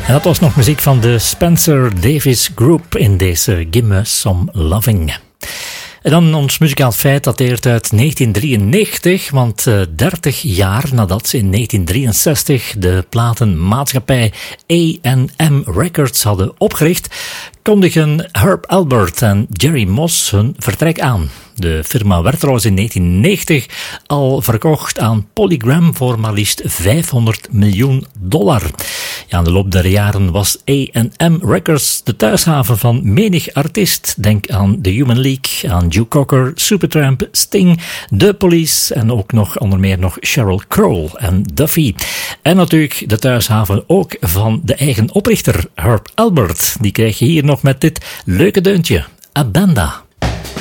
En dat was nog muziek van de Spencer Davis Group in deze Give Me Some Loving. En dan ons muzikaal feit dateert uit 1993, want 30 jaar nadat ze in 1963 de platenmaatschappij A&M Records hadden opgericht, kondigen Herb Alpert en Jerry Moss hun vertrek aan. De firma werd trouwens in 1990 al verkocht aan Polygram voor maar liefst $500 miljoen. Ja, in de loop der jaren was A&M Records de thuishaven van menig artiest. Denk aan The Human League, aan Joe Cocker, Supertramp, Sting, The Police en ook nog onder meer nog Sheryl Crow en Duffy. En natuurlijk de thuishaven ook van de eigen oprichter Herb Alpert. Die krijg je hier nog met dit leuke deuntje, Abanda.